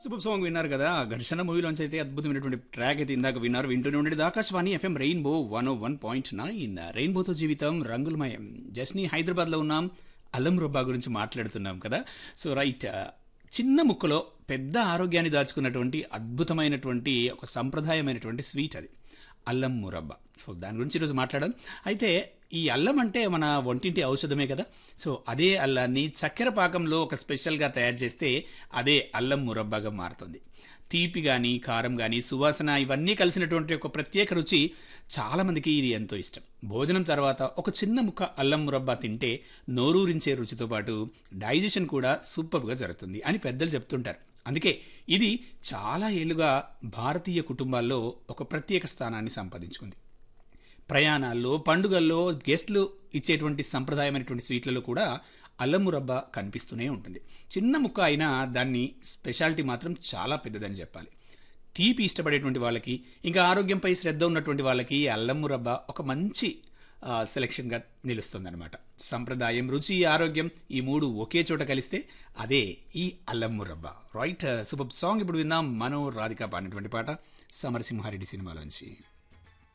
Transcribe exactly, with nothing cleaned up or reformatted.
Super song విన్నారు కదా! 'ఘర్షణ' మూవీలోంచి అయితే అద్భుతమైనటువంటి ట్రాక్ అయితే ఇందాక విన్నారు. వింటూనే ఉండండి ఆకాశవాణి ఎఫ్ఎం రెయిన్బో వన్ ఓ వన్ పాయింట్ నైన్ రెయిన్బోతో జీవితం రంగులమయం. జస్ని హైదరాబాద్లో ఉన్నాం. అల్లం రొబ్బా గురించి మాట్లాడుతున్నాం కదా! సో రైట్ చిన్న ముక్కలో పెద్ద ఆరోగ్యాన్ని దాచుకున్నటువంటి అద్భుతమైనటువంటి ఒక సంప్రదాయమైనటువంటి స్వీట్ అది అల్లం మురబ్బా. సో దాని గురించి ఈరోజు మాట్లాడాం. అయితే ఈ అల్లం అంటే మన వంటింటి ఔషధమే కదా. సో అదే అల్లాన్ని చక్కెర పాకంలో ఒక స్పెషల్గా తయారు చేస్తే అదే అల్లం మురబ్బాగా మారుతుంది. తీపి కానీ కారం కానీ సువాసన ఇవన్నీ కలిసినటువంటి ఒక ప్రత్యేక రుచి చాలామందికి ఇది ఎంతో ఇష్టం. భోజనం తర్వాత ఒక చిన్న ముక్క అల్లం మురబ్బా తింటే నోరూరించే రుచితో పాటు డైజెషన్ కూడా సూపర్గా జరుగుతుంది అని పెద్దలు చెప్తుంటారు. అందుకే ఇది చాలా ఏళ్ళుగా భారతీయ కుటుంబాల్లో ఒక ప్రత్యేక స్థానాన్ని సంపాదించుకుంది. ప్రయాణాల్లో పండుగల్లో గెస్ట్లు ఇచ్చేటువంటి సంప్రదాయమైనటువంటి స్వీట్లలో కూడా అల్లం మురబ్బా కనిపిస్తూనే ఉంటుంది. చిన్న ముక్క అయినా దాన్ని స్పెషాలిటీ మాత్రం చాలా పెద్దదని చెప్పాలి. తీపి ఇష్టపడేటువంటి వాళ్ళకి ఇంకా ఆరోగ్యంపై శ్రద్ధ ఉన్నటువంటి వాళ్ళకి అల్లం మురబ్బా ఒక మంచి సెలెక్షన్గా నిలుస్తుందన్నమాట. సంప్రదాయం, రుచి, ఆరోగ్యం ఈ మూడు ఒకే చోట కలిస్తే అదే ఈ అల్లం మురబ్బా. రైట్ సూపర్ సాంగ్ ఇప్పుడు విన్నాం. మనో రాధిక పాడినటువంటి పాట సమరసింహారెడ్డి సినిమాలోంచి.